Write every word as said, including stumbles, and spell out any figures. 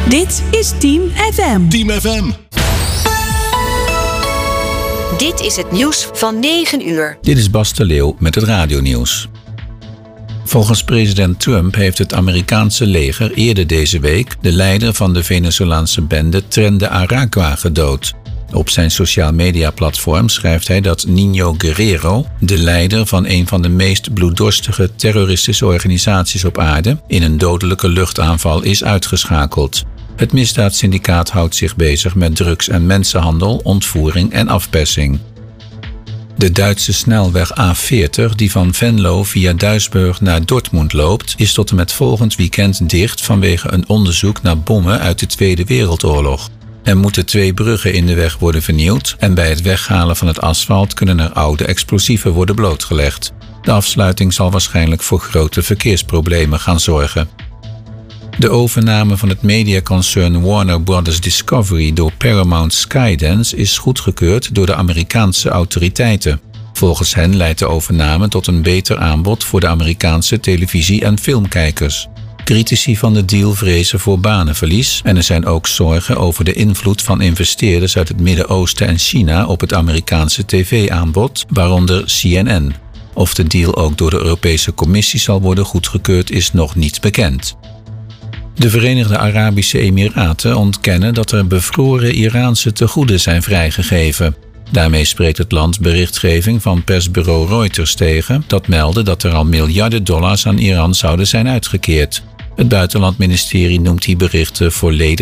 Dit is Team F M. Team F M. Dit is het nieuws van negen uur. Dit is Bas de Leeuw met het radionieuws. Volgens president Trump heeft het Amerikaanse leger eerder deze week de leider van de Venezolaanse bende Tren de Aragua gedood. Op zijn sociaal media platform schrijft hij dat Niño Guerrero, de leider van een van de meest bloeddorstige terroristische organisaties op aarde, in een dodelijke luchtaanval is uitgeschakeld. Het misdaadsyndicaat houdt zich bezig met drugs- en mensenhandel, ontvoering en afpersing. De Duitse snelweg A veertig, die van Venlo via Duisburg naar Dortmund loopt, is tot en met volgend weekend dicht vanwege een onderzoek naar bommen uit de Tweede Wereldoorlog. Er moeten twee bruggen in de weg worden vernieuwd en bij het weghalen van het asfalt kunnen er oude explosieven worden blootgelegd. De afsluiting zal waarschijnlijk voor grote verkeersproblemen gaan zorgen. De overname van het mediaconcern Warner Brothers Discovery door Paramount Skydance is goedgekeurd door de Amerikaanse autoriteiten. Volgens hen leidt de overname tot een beter aanbod voor de Amerikaanse televisie- en filmkijkers. Critici van de deal vrezen voor banenverlies en er zijn ook zorgen over de invloed van investeerders uit het Midden-Oosten en China op het Amerikaanse tv-aanbod, waaronder C N N. Of de deal ook door de Europese Commissie zal worden goedgekeurd is nog niet bekend. De Verenigde Arabische Emiraten ontkennen dat er bevroren Iraanse tegoeden zijn vrijgegeven. Daarmee spreekt het land berichtgeving van persbureau Reuters tegen, dat meldde dat er al miljarden dollars aan Iran zouden zijn uitgekeerd. Het buitenlandministerie noemt die berichten volledig